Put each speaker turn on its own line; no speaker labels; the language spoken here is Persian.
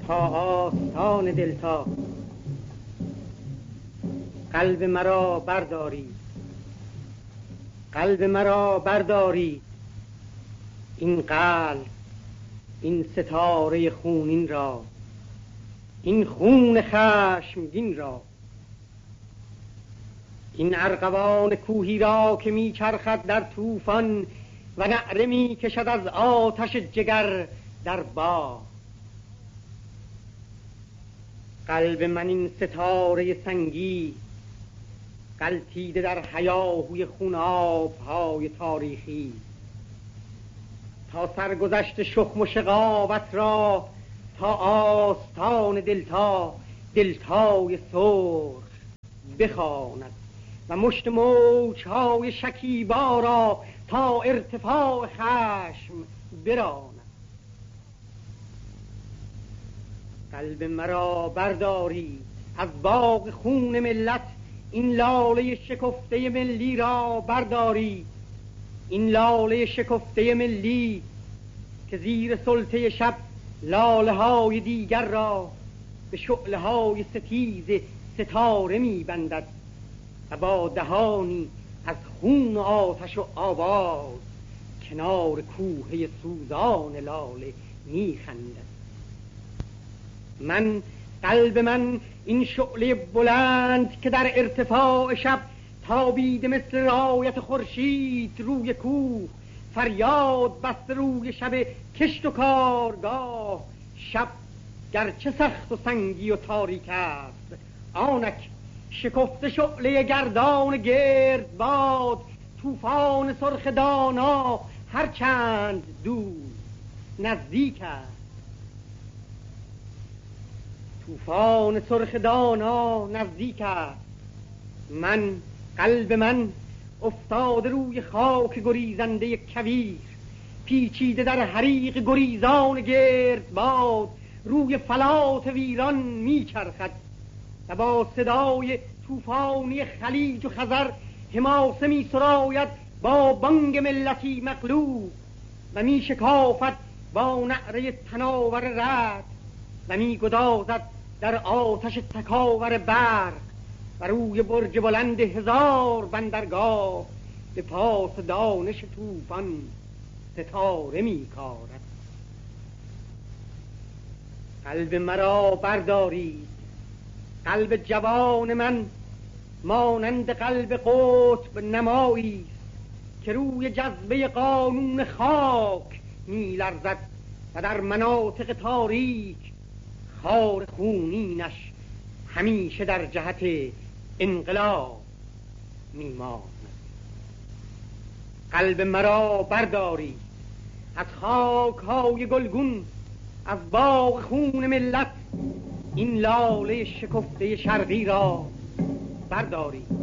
تا آستان دلتا. قلب مرا برداری، قلب مرا برداری، این قلب، این ستاره خونین را، این خون خشمگین را، این ارغوان کوهی را که می چرخد در طوفان و نعره می کشد از آتش جگر در باد. قلب من این ستاره سنگی غلتیده در هیاهوی خوناب های تاریخی، تا سرگذشت شخم و شقاوت را تا آستان دلتا، دلتای سرخ بخواند و مشت موجهای شکیبا را تا ارتفاع خشم براند. قلب مرا برداری، از باغ خون ملت این لاله شکفته ملی را برداری، این لاله شکفته ملی که زیر سلطه شب لاله های دیگر را به شعله های ستیز ستاره می بندد و با دهانی از خون و آتش و آواز کنار کوه سوزان لاله می خندد. من، قلب من، این شعله بلند که در ارتفاع شب تابیده مثل رایت خورشید روی کوه، فریاد بسته روی شب کشت و کارگاه. شب گرچه سخت و سنگی و تاریک است، آنک شکفته شعله گردان گرد باد، طوفان سرخ دانا هرچند دور نزدیک است. طوفان سرخ دانا نزدیک است. من، قلب من، افتاده روی خاک گریزنده کویر، پیچیده در حریق گریزان گرد باد، روی فلات ویران میچرخد و با صدای طوفانی خلیج و خزر حماسه می سراید با بانگ ملتی مغلوب و می شکافد با نعره تناور رعد و می گدازد در آتش تکاور برق و روی برج بلند هزار بندرگاه به پاس دانش طوفان ستاره می کارد. قلب مرا بردارید، قلب جوان من مانند قلب قطب نمایی که روی جذبه قانون خاک می لرزد و در مناطق تاریک خار خونینش همیشه در جهت انقلاب می ماند. قلب مرا بردارید، از خاک های گلگون، از باغ خون ملت این لاله شکفته شرقی را بردارید.